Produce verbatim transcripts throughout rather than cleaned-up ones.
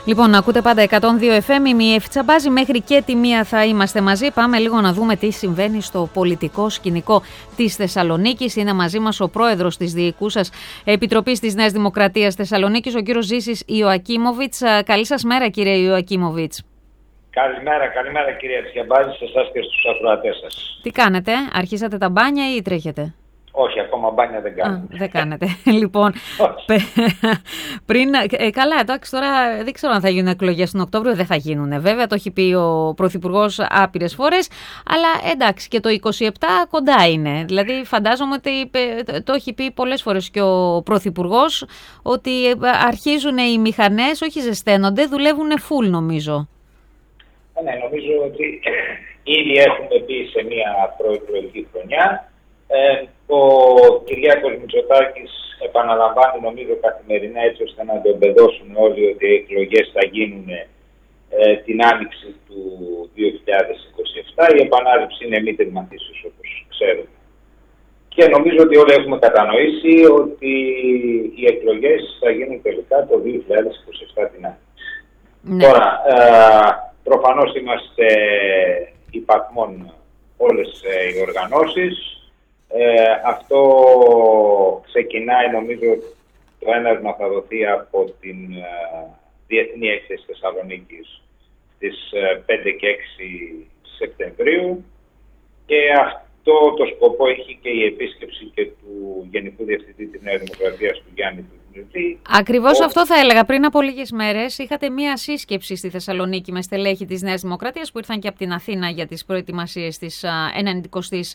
Λοιπόν, ακούτε πάντα εκατόν δύο εφ εμ, η Εφητσαμπάζη, μέχρι και τη μία θα είμαστε μαζί. Πάμε λίγο να δούμε τι συμβαίνει στο πολιτικό σκηνικό της Θεσσαλονίκης. Είναι μαζί μας ο πρόεδρος της Διοικούσας Επιτροπής της Νέας Δημοκρατίας Θεσσαλονίκης, ο κύριος Ζήσης Ιωακίμοβιτς. Καλή σας μέρα, κύριε Ιωακίμοβιτς. Καλημέρα, καλημέρα κυρία Εφητσαμπάζη, σε εσάς και στους ακροατές σας. Τι κάνετε, αρχίσατε τα μπάνια ή τρέχετε? Όχι, ακόμα μπάνια δεν κάνετε. Α, δεν κάνετε. Λοιπόν, πριν. Ε, καλά, εντάξει, τώρα δεν ξέρω αν θα γίνουν εκλογές τον Οκτώβριο. Δεν θα γίνουν, βέβαια. Το έχει πει ο Πρωθυπουργός άπειρες φορές. Αλλά εντάξει, και το είκοσι επτά κοντά είναι. Δηλαδή, φαντάζομαι ότι το έχει πει πολλές φορές και ο Πρωθυπουργός ότι αρχίζουν οι μηχανές, όχι ζεσταίνονται, δουλεύουν full, νομίζω. Ναι, νομίζω ότι ήδη έχουμε μπει σε μια προεκλογική χρονιά. Ε, ο Κυριάκος Μητσοτάκης επαναλαμβάνει, νομίζω, καθημερινά, έτσι ώστε να το εμπεδώσουν όλοι, ότι οι εκλογές θα γίνουν ε, την άνοιξη του δύο χιλιάδες είκοσι επτά. Η επανάληψη είναι μη τερματίσεως, όπως ξέρουμε. Και νομίζω ότι όλοι έχουμε κατανοήσει ότι οι εκλογές θα γίνουν τελικά το δύο χιλιάδες είκοσι επτά την άνοιξη. Ναι. Τώρα, ε, προφανώς είμαστε υπακμών όλες ε, οι οργανώσεις. Ε, αυτό ξεκινάει, νομίζω, το ένασμα θα δοθεί από την ε, Διεθνή Έκθεση Θεσσαλονίκης στις ε, πέντε και έξι Σεπτεμβρίου, και αυτό το σκοπό έχει και η επίσκεψη και του Γενικού Διευθυντή της Νέας Δημοκρατίας, του Γιάννη του Δημητρή. Ακριβώς ο... αυτό θα έλεγα. Πριν από λίγες μέρες είχατε μία σύσκεψη στη Θεσσαλονίκη με στελέχη της Νέας Δημοκρατίας που ήρθαν και από την Αθήνα για τις προετοιμασίες της ενενηκοστής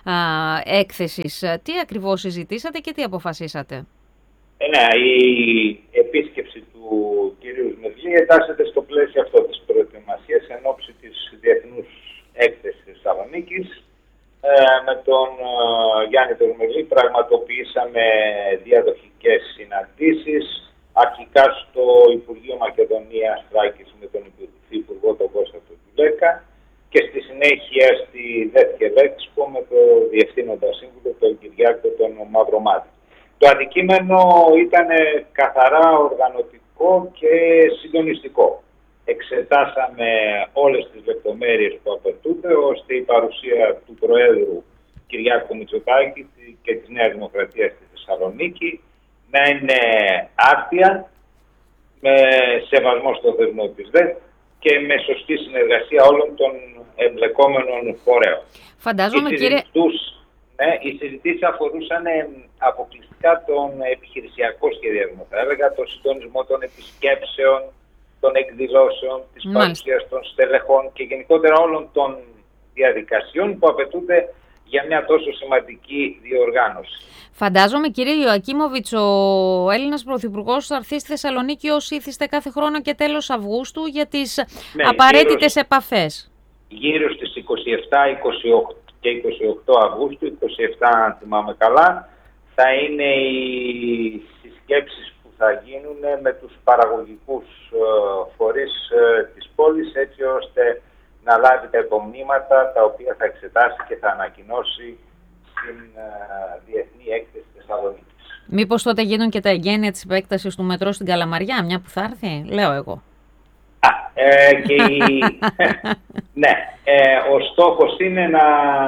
έκθεσης. Τι ακριβώς συζητήσατε και τι αποφασίσατε? Ε, ναι, η επίσκεψη του κυρίου Σμυρλή εντάσσεται στο πλαίσιο αυτό της προετοιμασίας εν ώψη της Διεθνούς Έκθεσης Θεσσαλονίκης. Ε, με τον ε, Γιάννη τον Σμυρλή πραγματοποιήσαμε διαδοχικές συναντήσεις, αρχικά στο Υπουργείο Μακεδονίας Θράκης με τον Υπουργό τον Κώστα τον Τουλέκα, και στη συνέχεια στη ΔΕΘΚΕ Λέξπο με τον Διευθύνοντα Σύμβουλο τον Κυριάκο τον Μαυρομάτη. Το αντικείμενο ήταν καθαρά οργανωτικό και συντονιστικό. Εξετάσαμε όλες τις λεπτομέρειες που απαιτούνται, ώστε η παρουσία του Προέδρου Κυριάκου Μητσοτάκη και της Νέας Δημοκρατίας στη Θεσσαλονίκη να είναι άρτια, με σεβασμό στο θεσμό της ΔΕΘ και με σωστή συνεργασία όλων των εμπλεκόμενων φορέων. Φαντάζομαι, οι κύριε... Ναι, οι συζητήσεις αφορούσαν αποκλειστικά τον επιχειρησιακό σχεδιασμό, θα έλεγα, τον συντονισμό των επισκέψεων, των εκδηλώσεων, της Μάλιστα. παρουσίας των στελεχών και γενικότερα όλων των διαδικασιών που απαιτούνται για μια τόσο σημαντική διοργάνωση. Φαντάζομαι, κύριε Ιωακίμοβιτς, ο Έλληνας Πρωθυπουργός θα έρθει στη Θεσσαλονίκη ως ήθιστε κάθε χρόνο και τέλος Αυγούστου για τις ναι, απαραίτητες γύρω, επαφές. Γύρω στις είκοσι επτά είκοσι οκτώ και είκοσι οκτώ Αυγούστου, είκοσι επτά αν θυμάμαι καλά, θα είναι οι συσκέψεις που θα γίνουν με τους παραγωγικούς ε, φορείς ε, της πόλης, έτσι ώστε να λάβει τα υπομνήματα τα οποία θα εξετάσει και θα ανακοινώσει στην ε, Διεθνή Έκθεση Θεσσαλονίκης. Μήπως τότε γίνουν και τα εγγένεια της επέκτασης του μετρό στην Καλαμαριά, μια που θα έρθει, λέω εγώ. Α, ε, και η... ναι, ε, ο στόχος είναι να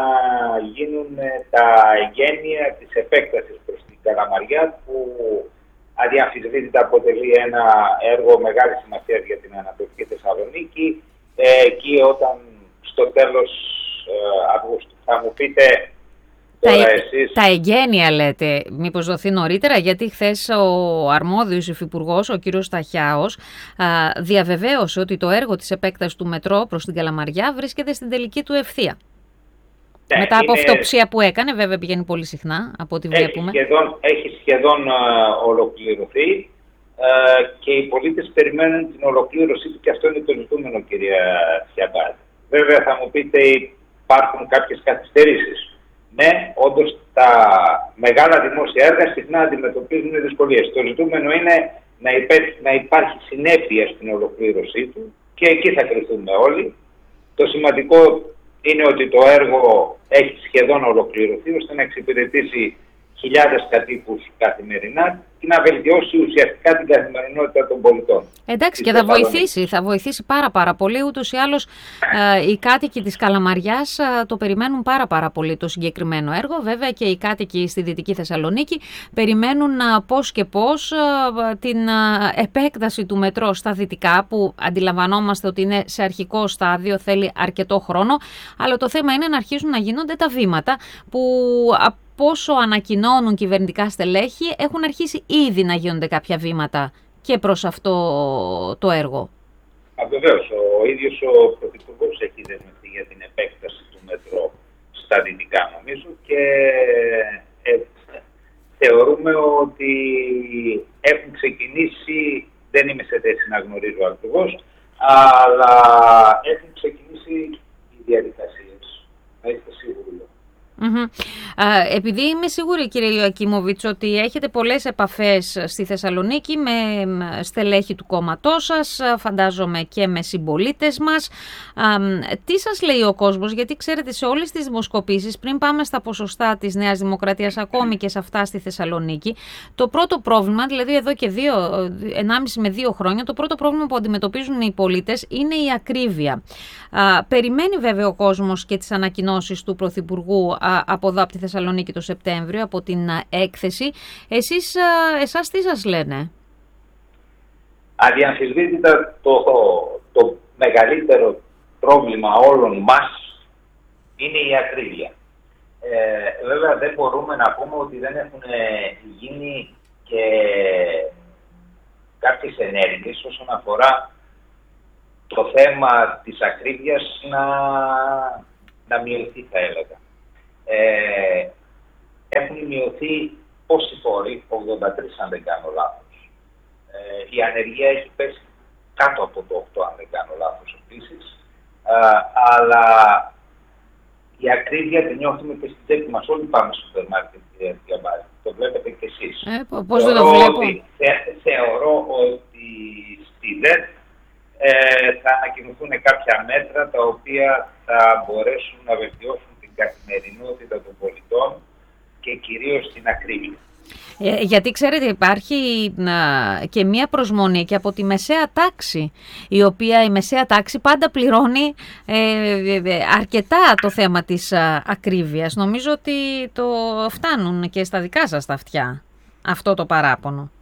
γίνουν τα εγγένεια της επέκτασης προς την Καλαμαριά, που αδιαμφισβήτητα αποτελεί ένα έργο μεγάλης σημασίας για την Ανατολική Θεσσαλονίκη. Ε, εκεί όταν στο τέλος ε, Αυγούστου θα μου πείτε τα, τώρα εσείς... Τα εγγένεια λέτε, μήπως δοθεί νωρίτερα, γιατί χθες ο αρμόδιος υφυπουργός, ο κύριος Σταχιάος, α, διαβεβαίωσε ότι το έργο της επέκτασης του μετρό προς την Καλαμαριά βρίσκεται στην τελική του ευθεία. Ναι, μετά από είναι... αυτοψία που έκανε, βέβαια πηγαίνει πολύ συχνά από ό,τι βλέπουμε. Έχει σχεδόν, έχει σχεδόν uh, ολοκληρωθεί uh, και οι πολίτες περιμένουν την ολοκλήρωσή του, και αυτό είναι το ζητούμενο, κυρία Εφητσαμπάζη. Βέβαια θα μου πείτε υπάρχουν κάποιες καθυστερήσεις. Ναι, όντως τα μεγάλα δημόσια έργα συχνά αντιμετωπίζουν δυσκολίες. Το ζητούμενο είναι να, υπέ, να υπάρχει συνέπεια στην ολοκλήρωσή του, και εκεί θα κρυθούμε όλοι. Το σημαντικό είναι ότι το έργο έχει σχεδόν ολοκληρωθεί, ώστε να εξυπηρετήσει χιλιάδες κατοίκους καθημερινά και να βελτιώσει ουσιαστικά την καθημερινότητα των πολιτών. Εντάξει, και θα βοηθήσει, θα βοηθήσει πάρα πάρα πολύ. Ούτως ή άλλως ε, οι κάτοικοι της Καλαμαριάς ε, το περιμένουν πάρα πάρα πολύ το συγκεκριμένο έργο. Βέβαια και οι κάτοικοι στη Δυτική Θεσσαλονίκη περιμένουν ε, πώς και πώς ε, την ε, επέκταση του μετρό στα δυτικά, που αντιλαμβανόμαστε ότι είναι σε αρχικό στάδιο, θέλει αρκετό χρόνο. Αλλά το θέμα είναι να αρχίσουν να γίνονται τα βήματα που πόσο ανακοινώνουν κυβερνητικά στελέχη, έχουν αρχίσει ήδη να γίνονται κάποια βήματα και προς αυτό το έργο. Βεβαίως, ο ίδιος ο Πρωθυπουργός έχει δεσμευτεί για την επέκταση του μετρό στα δυτικά, νομίζω, και ε, θεωρούμε ότι έχουν ξεκινήσει, δεν είμαι σε θέση να γνωρίζω ακριβώς, αλλά έχουν ξεκινήσει οι διαδικασίες. Να είστε σίγουροι. Mm-hmm. Uh, επειδή είμαι σίγουρη, κύριε Ιωακίμοβιτς, ότι έχετε πολλές επαφές στη Θεσσαλονίκη με στελέχη του κόμματός σας, φαντάζομαι και με συμπολίτες μας. Uh, τι σας λέει ο κόσμος, γιατί ξέρετε σε όλες τις δημοσκοπήσεις, πριν πάμε στα ποσοστά της Νέας Δημοκρατίας, ακόμη και σε αυτά στη Θεσσαλονίκη, το πρώτο πρόβλημα, δηλαδή εδώ και δύο, ενάμιση με δύο χρόνια, το πρώτο πρόβλημα που αντιμετωπίζουν οι πολίτες είναι η ακρίβεια. Uh, περιμένει βέβαια ο κόσμος και τις ανακοινώσεις του Πρωθυπουργού από εδώ, από τη Θεσσαλονίκη το Σεπτέμβριο, από την έκθεση. Εσείς, εσάς τι σας λένε? Αδιαμφισβήτητα το, το μεγαλύτερο πρόβλημα όλων μας είναι η ακρίβεια. Ε, βέβαια δεν μπορούμε να πούμε ότι δεν έχουν γίνει και κάποιες ενέργειες όσον αφορά το θέμα της ακρίβειας να, να μειωθεί, θα έλεγα. Ε, έχουν μειωθεί πόσοι φόροι, ογδόντα τρία αν δεν κάνω λάθος. Ε, η ανεργία έχει πέσει κάτω από το οκτώ αν δεν κάνω λάθος επίσης. Ε, αλλά η ακρίβεια την νιώθουμε και στην τσέπη μας. Όλοι πάμε στο σούπερ μάρκετ, κυρία Διαμπάρη. Το βλέπετε κι εσείς. Ε, πώς δεν το βλέπω. Ότι, θε, θεωρώ ότι στη ΔΕΘ ε, θα ανακοινωθούν κάποια μέτρα τα οποία θα μπορέσουν να βελτιώσουν καθημερινότητα των πολιτών και κυρίως την ακρίβεια. Ε, γιατί ξέρετε υπάρχει α, και μία προσμονή και από τη μεσαία τάξη, η οποία η μεσαία τάξη πάντα πληρώνει ε, ε, αρκετά το θέμα της α, ακρίβειας. Νομίζω ότι το φτάνουν και στα δικά σας τα αυτιά αυτό το παράπονο.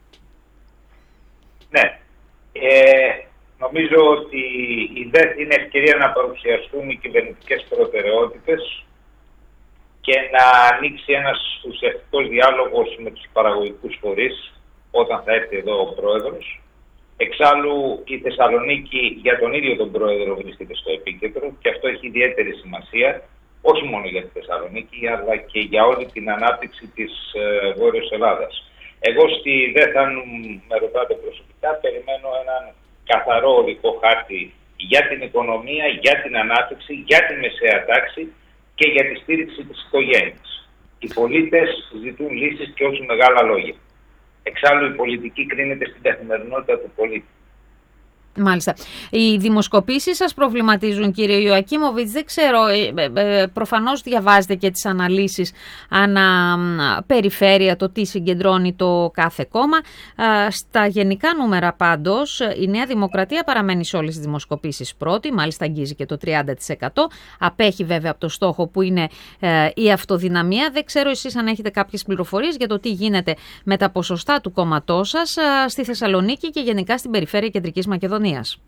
Ναι. Ε, νομίζω ότι η ΔΕΘ είναι ευκαιρία να παρουσιαστούν οι κυβερνητικές προτεραιότητες και να ανοίξει ένας ουσιαστικός διάλογος με τους παραγωγικούς φορείς όταν θα έρθει εδώ ο Πρόεδρος. Εξάλλου η Θεσσαλονίκη για τον ίδιο τον Πρόεδρο βρίσκεται στο επίκεντρο και αυτό έχει ιδιαίτερη σημασία, όχι μόνο για τη Θεσσαλονίκη αλλά και για όλη την ανάπτυξη της ε, Βόρειας Ελλάδας. Εγώ στη ΔΕΘ, αν με ρωτάτε προσωπικά, περιμένω έναν καθαρό οδικό χάρτη για την οικονομία, για την ανάπτυξη, για τη μεσαία τάξη και για τη στήριξη της οικογένειας. Οι πολίτες ζητούν λύσεις και όχι μεγάλα λόγια. Εξάλλου η πολιτική κρίνεται στην καθημερινότητα του πολίτη. Μάλιστα. Οι δημοσκοπήσεις σας προβληματίζουν, κύριε Ιωακίμοβιτς? Δεν ξέρω, προφανώς διαβάζετε και τις αναλύσεις ανά περιφέρεια, το τι συγκεντρώνει το κάθε κόμμα. Στα γενικά νούμερα πάντως, η Νέα Δημοκρατία παραμένει σε όλες τις δημοσκοπήσεις πρώτη, μάλιστα αγγίζει και το τριάντα τοις εκατό. Απέχει βέβαια από το στόχο που είναι η αυτοδυναμία. Δεν ξέρω εσείς αν έχετε κάποιες πληροφορίες για το τι γίνεται με τα ποσοστά του κόμματός σας στη Θεσσαλονίκη και γενικά στην περιφέρεια Κεντρικής Μακεδονίας.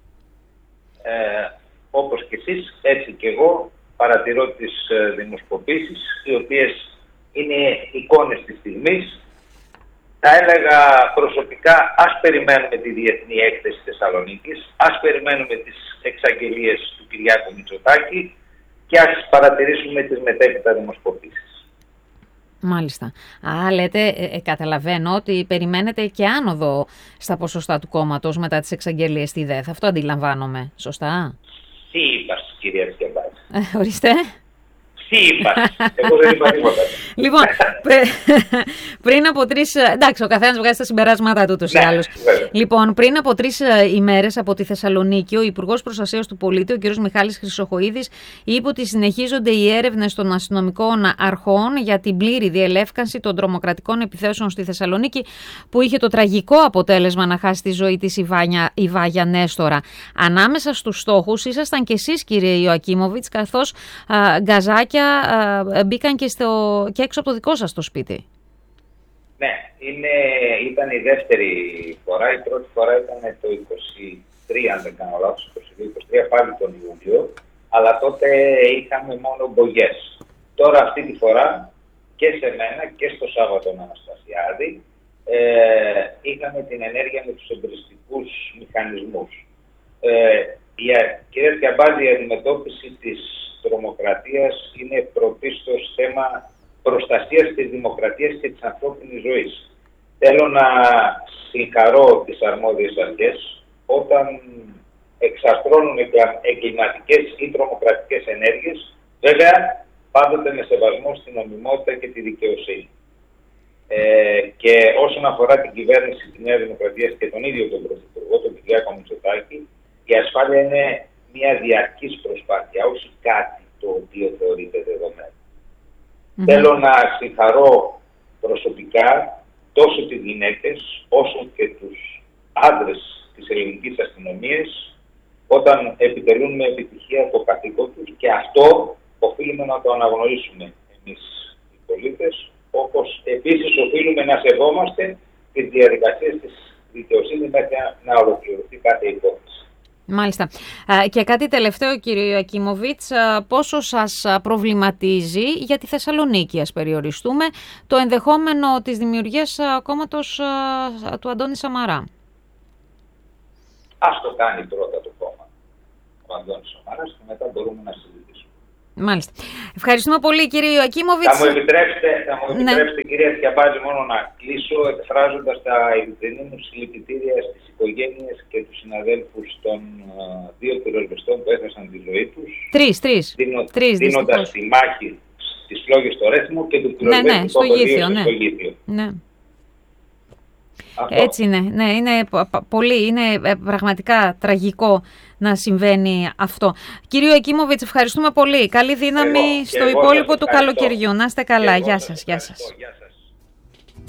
Ε, όπως και εσείς, έτσι και εγώ παρατηρώ τις ε, δημοσκοπήσεις, οι οποίες είναι εικόνες της στιγμής. Θα έλεγα προσωπικά, ας περιμένουμε τη διεθνή έκθεση Θεσσαλονίκης, ας περιμένουμε τις εξαγγελίες του Κυριάκου Μητσοτάκη και ας παρατηρήσουμε τις μετέπειτα δημοσκοπήσεις. Μάλιστα. Α, λέτε, ε, ε, καταλαβαίνω ότι περιμένετε και άνοδο στα ποσοστά του κόμματος μετά τις εξαγγελίες στη ΔΕΘ. Αυτό αντιλαμβάνομαι. Σωστά? Τι είπα, κυρία Διαμπάρη? Ε, ορίστε. Τι είπα, εγώ δεν είπα τίποτα. Λοιπόν, πριν από τρεις... Εντάξει, ο καθένας βγάζει τα συμπεράσματα του ούτως ή άλλως. Λοιπόν, πριν από τρεις ημέρες από τη Θεσσαλονίκη, ο Υπουργός Προστασίας του Πολίτη, ο κ. Μιχάλης Χρυσοχοΐδης, είπε ότι συνεχίζονται οι έρευνες των αστυνομικών αρχών για την πλήρη διελεύκανση των τρομοκρατικών επιθέσεων στη Θεσσαλονίκη, που είχε το τραγικό αποτέλεσμα να χάσει τη ζωή της η, Βάνια, η Βάγια Νέστορα. Ανάμεσα στους στόχους ήσασταν και εσείς, κύριε Ιωακίμοβιτς, καθώς α, γκαζάκια α, μπήκαν και, στο, και έξω από το δικό σας το σπίτι. Ναι, είναι, ήταν η δεύτερη φορά. Η πρώτη φορά ήταν το είκοσι τρία, αν δεν κάνω λάθος, είκοσι δύο είκοσι τρία, πάλι τον Ιούλιο, αλλά τότε είχαμε μόνο μπογιές. Τώρα αυτή τη φορά και σε μένα και στο Σάββατο Αναστασιάδη ε, είχαμε την ενέργεια με τους εμπριστικούς μηχανισμούς. Ε, η, κύριε Σκιαμπάζη, η αντιμετώπιση της τρομοκρατίας είναι πρωτίστως θέμα προστασίας της δημοκρατίας και της ανθρώπινης ζωής. Θέλω να συγχαρώ τις αρμόδιες αρχές όταν εξαστρώνουν εγκληματικές ή τρομοκρατικές ενέργειες, βέβαια πάντοτε με σεβασμό στην νομιμότητα και τη δικαιοσύνη. Ε, και όσον αφορά την κυβέρνηση της Νέας Δημοκρατίας και τον ίδιο τον Πρωθυπουργό, τον Κυριάκο Μητσοτάκη, η ασφάλεια είναι μια διαρκής προσπάθεια, όχι κάτι το οποίο θεωρείται δεδομένο. Mm-hmm. Θέλω να συγχαρώ προσωπικά τόσο τις γυναίκες όσο και τους άντρες της ελληνικής αστυνομίας όταν επιτελούν με επιτυχία το καθήκον τους, και αυτό οφείλουμε να το αναγνωρίσουμε εμείς οι πολίτες, όπως επίσης οφείλουμε να σεβόμαστε τις διαδικασίες της δικαιοσύνης μέχρι να ολοκληρωθεί κάθε υπόθεση. Μάλιστα. Και κάτι τελευταίο, κύριε Ιωακίμοβιτς, πόσο σας προβληματίζει για τη Θεσσαλονίκη, ας περιοριστούμε, το ενδεχόμενο της δημιουργίας κόμματος του Αντώνη Σαμαρά? Ας το κάνει πρώτα το κόμμα ο Αντώνης Σαμαράς και μετά μπορούμε να συζητήσουμε. Μάλιστα. Ευχαριστούμε πολύ, κύριε Ιωακίμοβιτς. Θα μου επιτρέψετε, θα μου επιτρέψετε ναι. κυρία Σκιαμπάζη, μόνο να κλείσω εκφράζοντας τα ειλικρινή μου συλληπιτήρια στις οικογένειες και τους συναδέλφους των uh, δύο πυροσβεστών που έχασαν τη ζωή τους. Τρεις, τρεις. Δίνω, τρεις δίνοντας τη μάχη στις φλόγες στο Ρέθμο και του πυροσβέστη ναι, ναι, στο Γήθιο. Ναι. στο Γήθιο. Ναι. Έτσι είναι, ναι, είναι πολύ, είναι πραγματικά τραγικό να συμβαίνει αυτό. Κύριο Ιωακίμοβιτς, ευχαριστούμε πολύ. Καλή δύναμη εγώ, στο υπόλοιπο του καλοκαιριού. Να είστε καλά. Γεια σας. Γεια σας.